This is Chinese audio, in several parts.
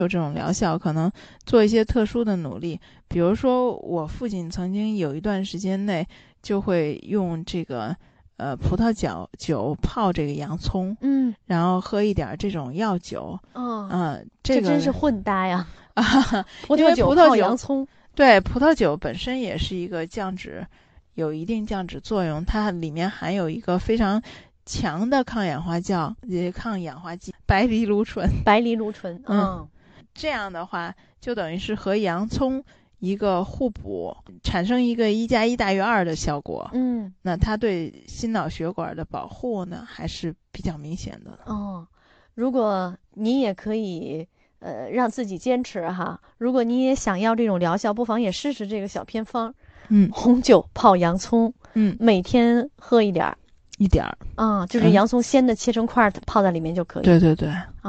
有这种疗效，可能做一些特殊的努力。比如说我父亲曾经有一段时间内就会用这个葡萄酒泡这个洋葱，然后喝一点这种药酒。这真是混搭呀！ 葡萄酒泡洋葱， 对，葡萄酒本身也是一个降脂，有一定降脂作用，它里面含有一个非常强的抗氧化剂白藜芦醇。这样的话就等于是和洋葱一个互补，产生一个1+1大于2的效果。那它对心脑血管的保护呢还是比较明显的。 如果你也可以让自己坚持哈，如果你也想要这种疗效，不妨也试试这个小偏方。红酒泡洋葱，每天喝一点就是洋葱鲜的切成块泡在里面就可以。 对对对。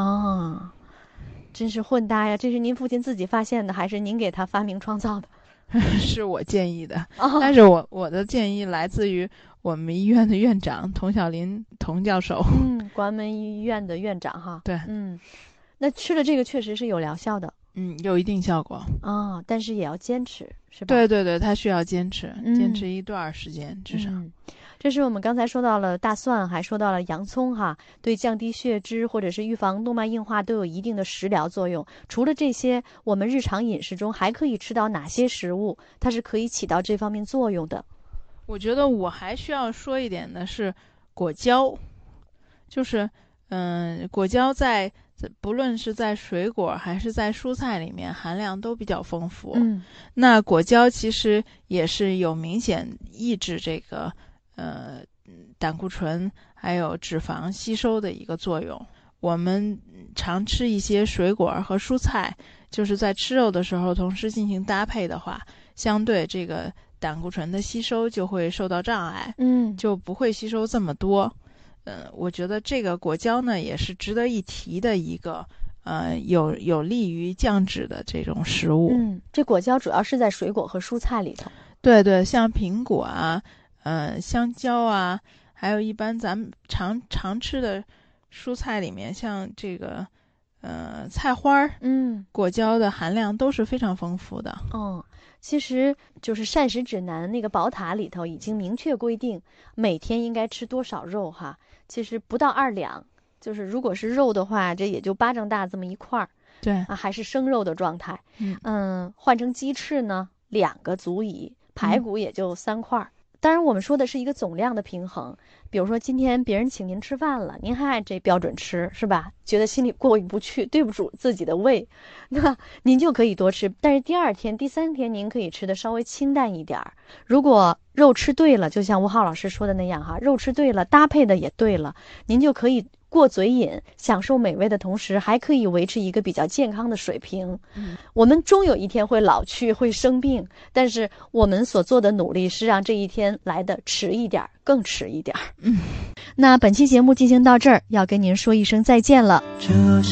真是混搭呀！这是您父亲自己发现的，还是您给他发明创造的？ 是我建议的，但是我的建议来自于我们医院的院长童晓林童教授。 广安门医院的院长哈。 对。 那吃了这个确实是有疗效的。 有一定效果。 但是也要坚持，是吧？ 对对对，他需要坚持，坚持一段时间至少。 这是我们刚才说到了大蒜，还说到了洋葱哈，对降低血脂或者是预防动脉硬化都有一定的食疗作用。除了这些，我们日常饮食中还可以吃到哪些食物，它是可以起到这方面作用的？ 我觉得我还需要说一点的是果胶，就是果胶不论是在水果还是在蔬菜里面含量都比较丰富。那果胶其实也是有明显抑制这个胆固醇还有脂肪吸收的一个作用。我们常吃一些水果和蔬菜，就是在吃肉的时候同时进行搭配的话，相对这个胆固醇的吸收就会受到障碍，就不会吸收这么多。我觉得这个果胶呢也是值得一提的一个有利于降脂的这种食物。 这果胶主要是在水果和蔬菜里头。 对对，像苹果啊香蕉啊，还有一般咱们常吃的蔬菜里面，像这个菜花果胶的含量都是非常丰富的。 其实就是膳食指南那个宝塔里头已经明确规定每天应该吃多少肉哈，其实不到2两，就是如果是肉的话，这也就巴掌大这么一块。 对还是生肉的状态。换成鸡翅呢2个足矣，排骨也就3块。当然我们说的是一个总量的平衡，比如说今天别人请您吃饭了，您还按这标准吃是吧，觉得心里过意不去，对不住自己的胃，那您就可以多吃，但是第2天第3天您可以吃的稍微清淡一点。如果肉吃对了，就像吴浩老师说的那样哈，肉吃对了，搭配的也对了，您就可以过嘴瘾，享受美味的同时还可以维持一个比较健康的水平。我们终有一天会老去，会生病，但是我们所做的努力是让这一天来的迟一点，更迟一点。那本期节目进行到这儿，要跟您说一声再见了。这